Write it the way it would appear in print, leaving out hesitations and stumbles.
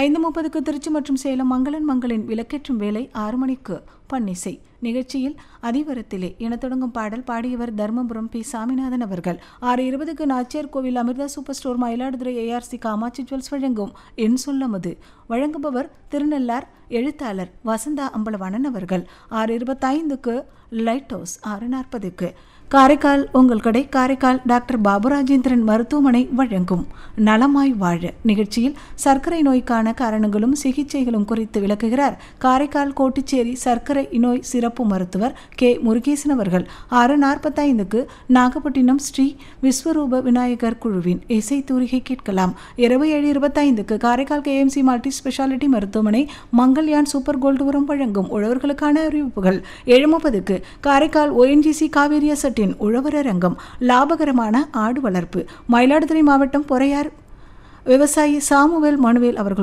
5:30க்கு திருச்சி மற்றும் சேலம் மங்களின் விளக்கேற்றும் வேலை 6 மணிக்கு பன்னிசை நிகழ்ச்சியில் அதிவரத்திலே என தொடங்கும் பாடல் பாடியவர் தர்மபுரம் பி சாமிநாதன் அவர்கள். 6:20க்கு நாச்சியார் கோவில் Amrita super store Mayiladuthurai ARC Kamakshi jewels வழங்கும் என் சொல்லமது. வழங்குபவர் திருநள்ளார் எழுத்தாளர் வசந்தா அம்பலவாணன் அவர்கள். 6:25க்கு லைட் ஹவுஸ். 6:40க்கு காரைக்கால் உங்கள் கடை காரைக்கால் டாக்டர் பாபுராஜேந்திரன் மருத்துவமனை வழங்கும் நலமாய் வாழ நிகழ்ச்சியில் சர்க்கரை நோய்க்கான காரணங்களும் சிகிச்சைகளும் குறித்து விளக்குகிறார் காரைக்கால் கோட்டிச்சேரி சர்க்கரை நோய் சிறப்பு மருத்துவர் கே முருகேசன் அவர்கள். 6:45க்கு நாகப்பட்டினம் ஸ்ரீ விஸ்வரூப விநாயகர் குழுவின் இசை தூரிகை கேட்கலாம். இரவு 7:25க்கு காரைக்கால் கேஎம்சி மல்டி ஸ்பெஷாலிட்டி மருத்துவமனை மங்கள்யான் சூப்பர் கோல்டு உரம் வழங்கும் உழவர்களுக்கான அறிவிப்புகள். 7:30க்கு காரைக்கால் ONGC காவேரி உழவரங்கம் லாபகரமான ஆடு வளர்ப்பு மயிலாடுதுறை மாவட்டம் பொறையார் விவசாயி சாமுவேல் மனுவேல் அவர்கள்